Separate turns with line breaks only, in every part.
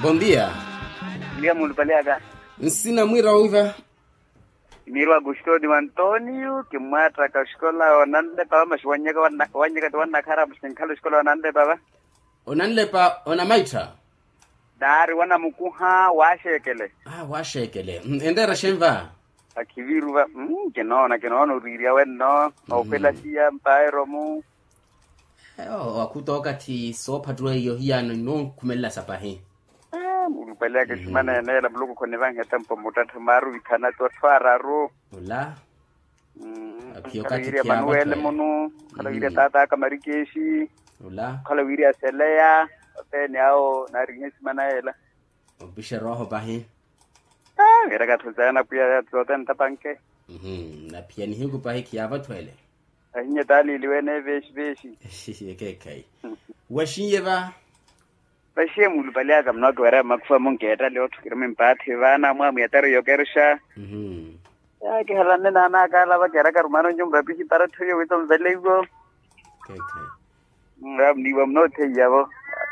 Bom dia.
Ndia mulipaliaga.
Nsina mwira uiva.
Mirwa Gustavo Antonio kimwatra ka shkola onande pa mashwanyaka wanyaka wana kara msinkalo shkola onande baba.
Onanle pa ona maitra.
Dari wana mukuha washekele.
Washekele. Endera shemva.
Akiviruva kinono riria wenno opela sia mpaero mu.
Akutoka ti sopa tuwe yo hiyano no kumela sapahe.
Mulipaliaga simana nela bluko konevanga tempo mutatu maru ikana to twara ro.
Ola.
Akiyokati kia Manuel munu, kala wiria tata kamarikeshi.
Ola.
Kala wiria selea, otene ao naringesi manaela.
Bisha roho bahe.
Mira gatuzana pia tsoten tapanke.
Na pia ni higu bahe kiava twele.
Ahinya dali liwene veshi.
Okay. Washiyeva.
Bashie mulipaliaga mnogo wera makufa mungeta leo tukirime mpati vana mwa mwetaro yokersha. Ya ke halane nana kala ba kera karumano njumba bihi para thuyo wito mvelego.
Okay.
Ngam ni wamno the yabo.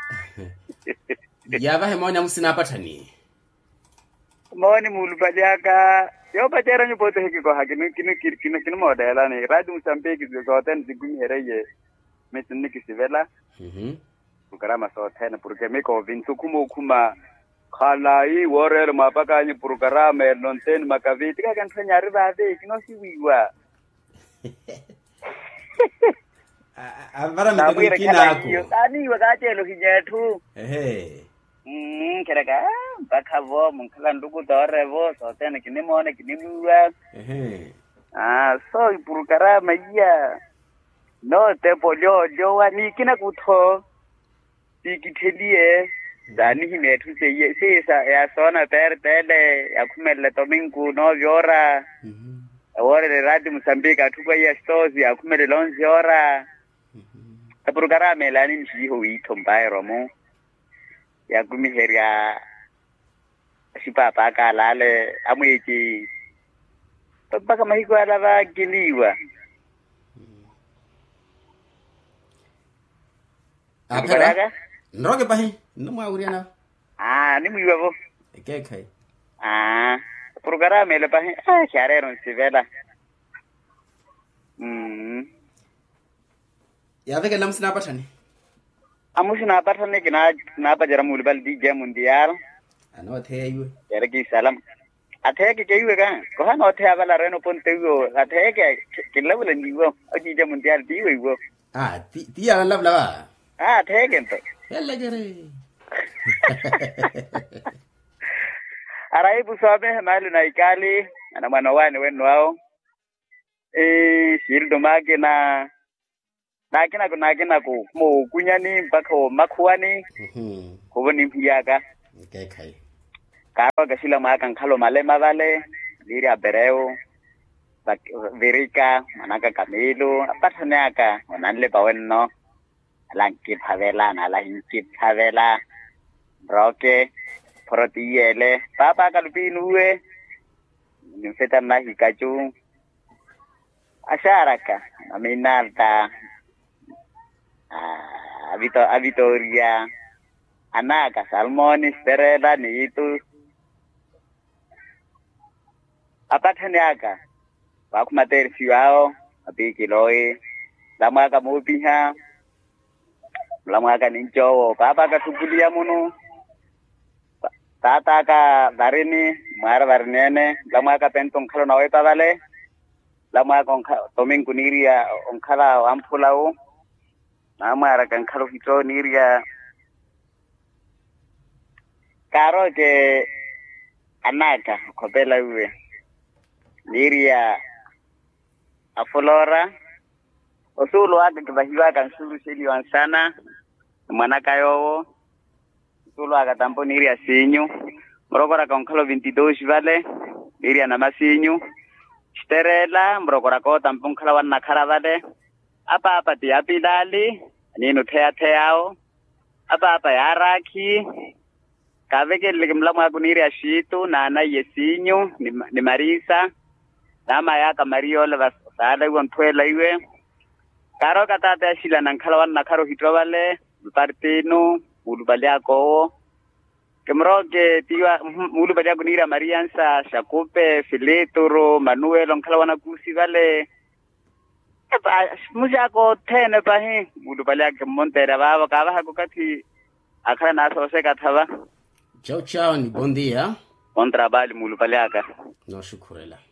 Yava hemonya musina patani.
Moni mulipaliaga yo bachera nyo bote hiki ko hakini kinu modela ni radu musampe ki zoten zigumi hereye. Mesinni kisivela. Programa soten porque me convinto como khala I worel mapaka ni programa nonten makaviti ka kanfanya riba ve kino siwiwa.
Avara mekini kinako.
Ani wakache lo hijetu. Kereka bakavo munkala ndugu dorevo soten kinimone kinimwa. So programa ya no te polio yo ani kina kutho tikitelie dani himetu se ya sona tele ya kumele domingo no viora ora de radio Mozambique atupa ya stozi ya kumele 11 ora ta programa elani njiho itombairo mo ya kumiheria sipapa kalale amweki papa mahiko ala ba giliwa
Apera. Nroge pahe. No mwa uriana.
Ni mwiwa bo.
Okay.
Programa ele pahe. Charero sivela.
Ya veke namsina patani.
Amusina patani kina napa jara mulbal DJ mundial.
Ano the ayu.
Jara ki salam. Athe ke keiwe ka. Ko han othe abala reno ponte go. Athe ke kilabula niwo. DJ mundial diwe go.
Ti ya labla.
Take it.
Hella jere.
Arai busabe malu na ikali ana manawani wenu wao. Shildo mage na kina ko mo kunyani mpaka makuani. Kuboni mpiaga.
Okay.
Karo gasila maka nkalo malema vale. Liri abereo. Verika manaka Camilo apatane aka onanle bawenno. Langkip havela na langkip havela roke protiele papa kalpinuwe nifeta na hikachu asharaka aminalta Vitoria anaka salmoni sterela ni itu apataniaka wakumater siwao apikiloi lamaka mupiha lamaka nincho papa ka tupulia munu tata ka darini mara varnene lamaka pentong khalo nawe pavale lamaka toming kuniria onkhala ampulao namara kan khalo hito niria karo ke anaka kopela uwe niria aflora Osulu aka kibahiwa kan sulu seli wansana manaka yowo sulu aka tampo niri asinyu mrokora kan khalo 22 vale niri ana masinyu sterela mrokora ko tampo khala wan nakhara vale apa ti apidali nino theao apa yaraki kaveke likimla mwa kuniri ashitu na yesinyu ni Marisa nama yaka Mariola vasala wonthwela iwe Karo katata sila nang khalawan nakaro hitrawale partino ulbaliako Kemroge tiwa mulu badia kunira Mariansa Shakupe Filetoro Manuel onkala wana kusi vale musako tene pahi mulu badia kemontera baba kaba hakukati akhala naso se kathaba
Chao chao ni buen día.
Buen trabajo mulu badia
No shukurela.